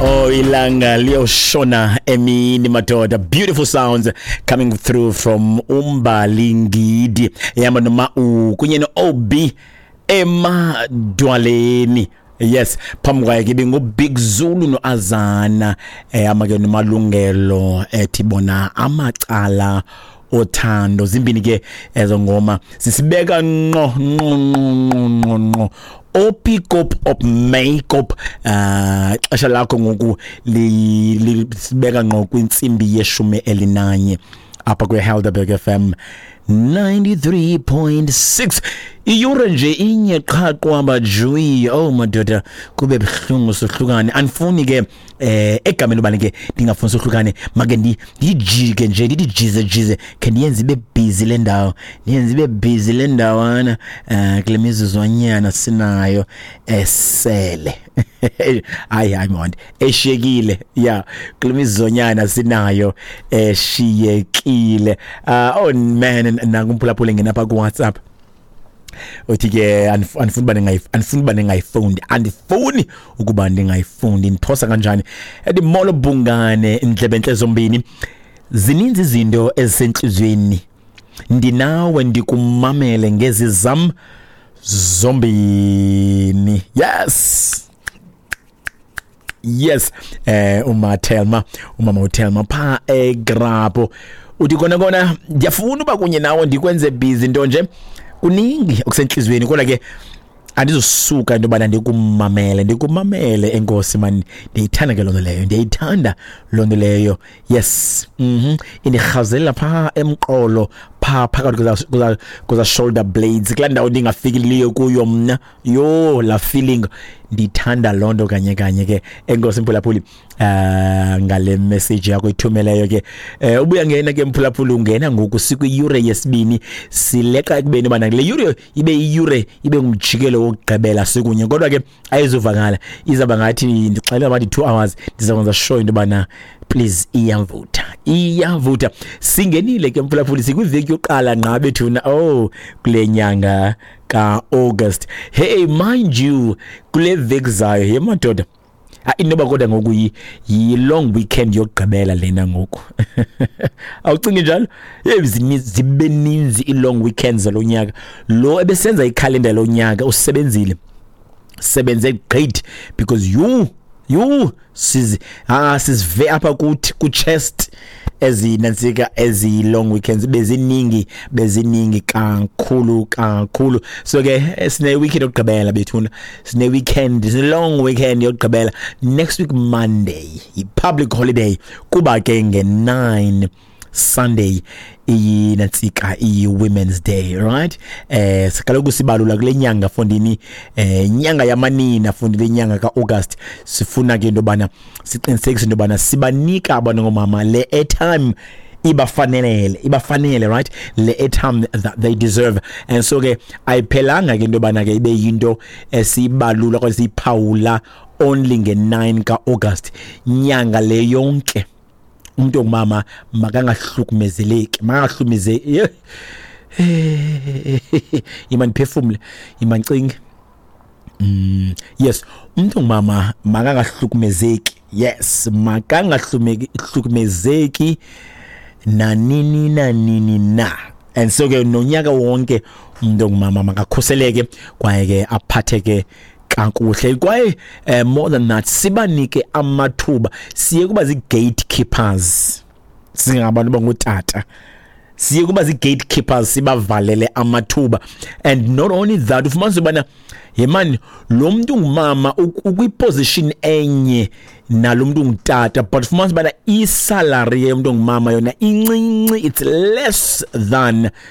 Oh, ilanga liyoshona emini madoda. Beautiful sounds coming through from Umbalingidi. Yama noma kunye no OB emadwaleni. Yes, phamukwa ke bingu Big Zulu no Azana amake nomalungelo ethibona amacala othando zimbini ke ezo ngoma sisibeka ngqo pick up makeup xesha lakho ngoku lisibeka ngqo kwinsimbi yeshumi elinanye apha kwe Helderberg FM 93.6 iyure nje inye qha qwamba Joy. Oh madoda kube bhlungu sohlukane anifuni ke egameni ubani ke ndingafuni sohlukane make ndijike nje ndijize ke ndiyenze ibe busy le ndawo ana kule mizuzwanyana sinayo esele hayi mond eshiyekile yeah kule mizuzwanyana sinayo eshiyekile oh man nakumphulaphula ngena pa ku WhatsApp uthi ke anifuni bane ngayifoni ukuba ndingayifuni niphosa kanjani edimolo bungane indlebenhle zombini zininzi izinto ezisenhlizweni ndinawe ndikumamele ngezi zam zombini yes umama uThelma pha eGrapho uthi kona ndiyafuna uba kunye nawe ndikwenze busy into nje kuningi okusenhlizweni kodwa ke andizosuka into bana ndikumamele enkosi man ndiyithanda ke lonto leyo yes indighazelela pha emqolo pha phakathi kuza shoulder blades kula ndawo ndingafikiliyo kuyo mna yo la feeling ndithanda lonto kanye ke enkosi mphulaphuli ngale message yakho ithumeleyo ke ubuya ngena ke mphulaphuli ungena ngoku sikwi-yure yesibini sileqa ekubeni bana le yure ibe ngumjikelo wokugqibela sikunye kodwa ke ayizuvakala izaba ngathi ndixelela bathi 2 hours ndizakwenza show into bana please iyavutha singenile ke mphulaphuli sikwiveki yoqala nqa bethuna kule nyanga ka-August hey mind you kule veki zayo yemadoda inoba kodwa ngoku yi-long weekend yokugqibela lena ngoku awucingi njalo zibe ninzi i-long weekends lo nyaka lo ebesenza ikhalenda lo nyaka usebenzile sebenze great because you sizve apha ku chest ezinansika long weekends beziningi kakhulu so ke sine weekend yokugqibela bethuna sine long weekend yokugqibela next week Monday i-public holiday kuba ke nge-9 Sunday inansika i-Women's Day right sikaloku sibalula kule nyanga fondini nyanga yamanina fondini nyanga ka-August sifuna ke into bana siqinisekise into bana sibanika abantu ngomama le airtime ibafanele right le airtime that they deserve and so ke ayiphelanga ke into bana ke ibe yinto esibalula kodwa siphawula only nge-9 ka-August nyanga le yonke umuntu ongumama makangahlukumezeleki imaniphefumule imancingi yes umuntu ongumama makangahlukumezeki yes makangahlukumezeki nanini na and so ke nonyaka wonke umuntu ongumama makakhuseleke kwaye ke aphatheke kakuhle kwaye more than that sibanike amathuba siye kuba zi-gatekeepers singabantu bangutata siye kuba zi-gatekeepers sibavalele amathuba and not only that ufumanise ubana yemani lo muntu ungumama ukwiposition enye nalo muntu ungutata but ufumanise ubana isalary yomuntu ongumama yona incinci it's less than